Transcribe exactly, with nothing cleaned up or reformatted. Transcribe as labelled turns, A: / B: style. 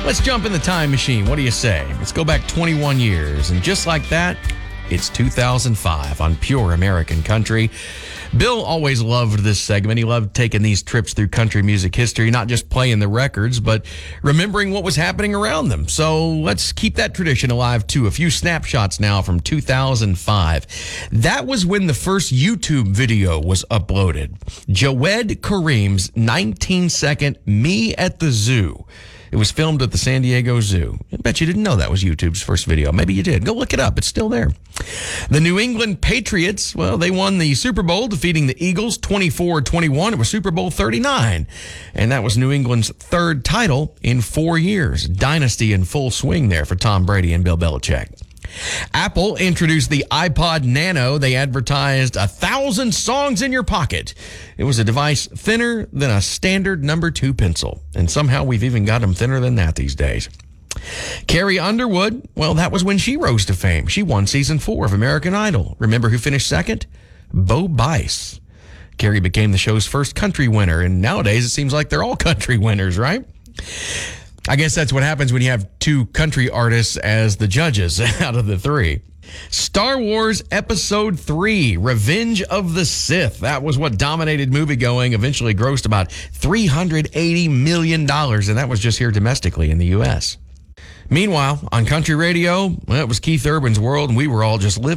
A: Let's jump in the time machine. What do you say? Let's go back twenty-one years. And just like that, it's two thousand five on Pure American Country. Bill always loved this segment. He loved taking these trips through country music history, not just playing the records, but remembering what was happening around them. So let's keep that tradition alive, too. A few snapshots now from two thousand five. That was when the first YouTube video was uploaded. Jawed Karim's nineteen second Me at the Zoo. It was filmed at the San Diego Zoo. I bet you didn't know that was YouTube's first video. Maybe you did. Go look it up. It's still there. The New England Patriots, well, they won the Super Bowl, defeating the Eagles twenty-four twenty-one. It was Super Bowl thirty-nine. And that was New England's third title in four years. Dynasty in full swing there for Tom Brady and Bill Belichick. Apple introduced the iPod Nano. They advertised a thousand songs in your pocket. It was a device thinner than a standard number two pencil. And somehow we've even got them thinner than that these days. Carrie Underwood, well, that was when she rose to fame. She won season four of American Idol. Remember who finished second? Bo Bice. Carrie became the show's first country winner. And nowadays it seems like they're all country winners, right? I guess that's what happens when you have two country artists as the judges out of the three. Star Wars Episode three, Revenge of the Sith. That was what dominated moviegoing, eventually grossed about three hundred eighty million dollars, and that was just here domestically in the U S. Meanwhile, on country radio, well, it was Keith Urban's world, and we were all just living